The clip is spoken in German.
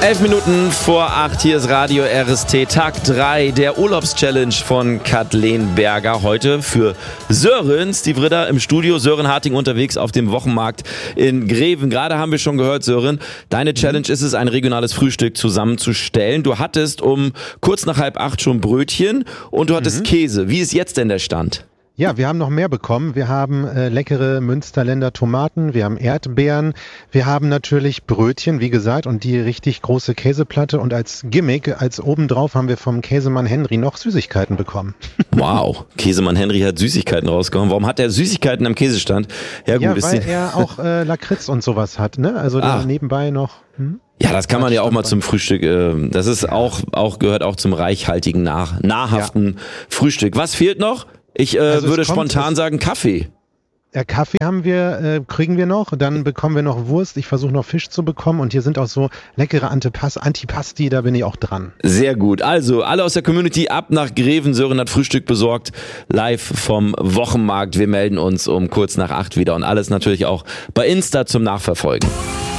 11 Minuten vor 8, hier ist Radio RST, Tag 3 der Urlaubschallenge von Kathleen Berger. Heute für Sören, Steve Ritter im Studio, Sören Harting unterwegs auf dem Wochenmarkt in Greven. Gerade haben wir schon gehört, Sören, deine Challenge ist es, ein regionales Frühstück zusammenzustellen. Du hattest um kurz nach 7:30 schon Brötchen und du hattest Käse. Wie ist jetzt denn der Stand? Ja, wir haben noch mehr bekommen. Wir haben leckere Münsterländer Tomaten, wir haben Erdbeeren, wir haben natürlich Brötchen, wie gesagt, und die richtig große Käseplatte. Und als Gimmick, als obendrauf, haben wir vom Käsemann Henry noch Süßigkeiten bekommen. Wow, Käsemann Henry hat Süßigkeiten rausgehauen. Warum hat er Süßigkeiten am Käsestand? Ja, gut, weil er auch Lakritz und sowas hat, ne? Also nebenbei noch. Ja, das kann man ja auch mal zum Frühstück, das ist auch gehört auch zum reichhaltigen, nahrhaften Frühstück. Was fehlt noch? Ich würde spontan sagen Kaffee. Ja, Kaffee kriegen wir noch, dann bekommen wir noch Wurst, ich versuche noch Fisch zu bekommen und hier sind auch so leckere Antipasti, da bin ich auch dran. Sehr gut, also alle aus der Community ab nach Greven, Sören hat Frühstück besorgt, live vom Wochenmarkt, wir melden uns um kurz nach 8 wieder und alles natürlich auch bei Insta zum Nachverfolgen.